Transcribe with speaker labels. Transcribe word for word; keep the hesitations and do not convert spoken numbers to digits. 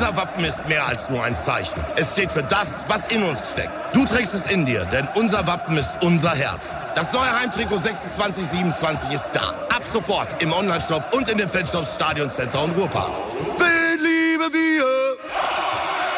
Speaker 1: Unser Wappen ist mehr als nur ein Zeichen. Es steht für das, was in uns steckt. Du trägst es in dir, denn unser Wappen ist unser Herz. Das neue Heimtrikot sechsundzwanzig siebenundzwanzig ist da. Ab sofort im Onlineshop und in den Fanshops Stadioncenter und Ruhrpark. Wen lieben wir?